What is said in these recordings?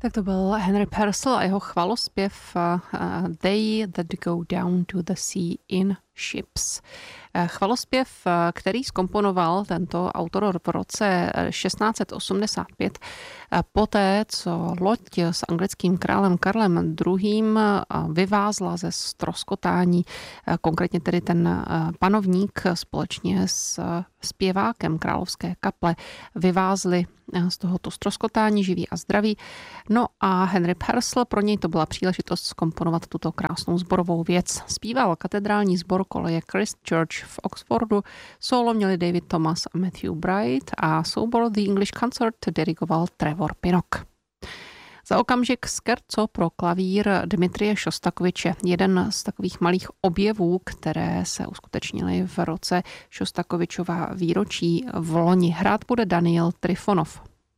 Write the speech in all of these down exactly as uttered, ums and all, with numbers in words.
Tak to byl Henry Purcell a jeho chvalospěv uh, They that go down to the sea in ships. Chvalospěv, který zkomponoval tento autor v roce šestnáct set osmdesát pět, poté, co loď s anglickým králem Karlem druhým. vyvázla ze ztroskotání, konkrétně tedy ten panovník společně s zpěvákem královské kaple vyvázli z tohoto ztroskotání živí a zdraví. No a Henry Purcell, pro něj to byla příležitost zkomponovat tuto krásnou sborovou věc. Zpíval katedrální sbor koleje Christ Church v Oxfordu, solo měli David Thomas a Matthew Bright a soubor The English Concert dirigoval Trevor Pinnock. Za okamžik skerco pro klavír Dmitrije Šostakoviče, jeden z takových malých objevů, které se uskutečnily v roce Šostakovičova výročí v loni. Hrát bude Daniel Trifonov.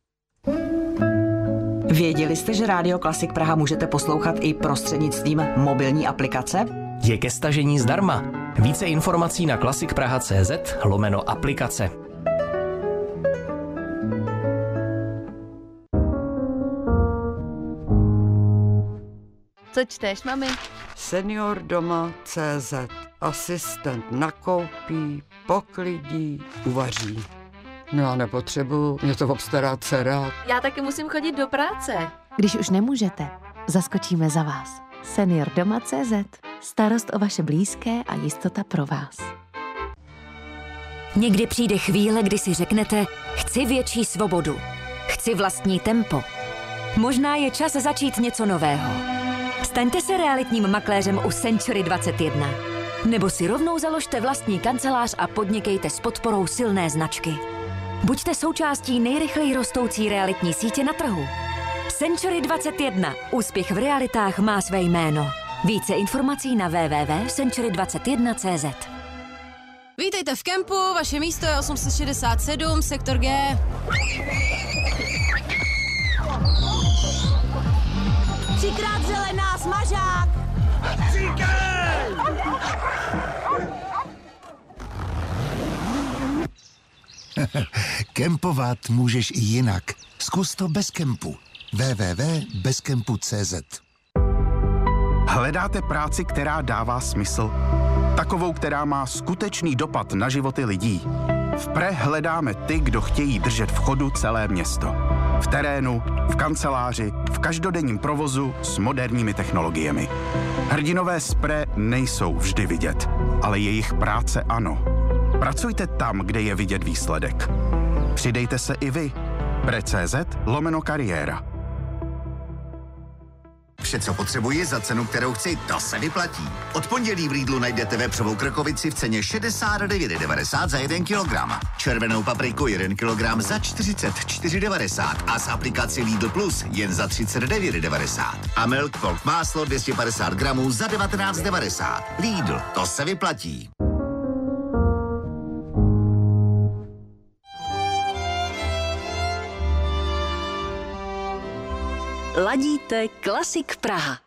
Věděli jste, že Rádio Klasik Praha můžete poslouchat i prostřednictvím mobilní aplikace? Je ke stažení zdarma. Více informací na klasik.praha tečka cz lomeno aplikace. Co čteš, mami? Senior doma tečka cé zet. Asistent nakoupí, poklidí, uvaří. No já nepotřebuju, mě to obstará dcera. Já taky musím chodit do práce. Když už nemůžete, zaskočíme za vás. Senior doma tečka cé zet. Starost o vaše blízké a jistota pro vás. Někdy přijde chvíle, kdy si řeknete, chci větší svobodu, chci vlastní tempo. Možná je čas začít něco nového. Staňte se realitním makléřem u Century dvacet jedna. Nebo si rovnou založte vlastní kancelář a podnikejte s podporou silné značky. Buďte součástí nejrychleji rostoucí realitní sítě na trhu. Century dvacet jedna. Úspěch v realitách má své jméno. Více informací na w w w tečka century dvacet jedna tečka cé zet. Vítejte v kempu, vaše místo je osm set šedesát sedm, sektor G. Třikrát zelená, smažák! Říkej! Kempovat můžeš i jinak. Zkus to bez kempu. w w w tečka bez kempu tečka cé zet. Hledáte práci, která dává smysl? Takovou, která má skutečný dopad na životy lidí. V Pre hledáme ty, kdo chtějí držet v chodu celé město. V terénu, v kanceláři, v každodenním provozu s moderními technologiemi. Hrdinové z Pre nejsou vždy vidět, ale jejich práce ano. Pracujte tam, kde je vidět výsledek. Přidejte se i vy. pre tečka cé zet lomeno kariéra. Vše, co potřebuji za cenu, kterou chci, to se vyplatí. Od pondělí v Lidlu najdete vepřovou krkovici v ceně šedesát devět devadesát za jeden kilogram. Červenou papriku jeden kilogram za čtyřicet čtyři devadesát a z aplikaci Lidl Plus jen za třicet devět devadesát. A Milk Cold máslo dvě stě padesát gramů za devatenáct devadesát. Lidl, to se vyplatí. Ladíte Klasik Praha.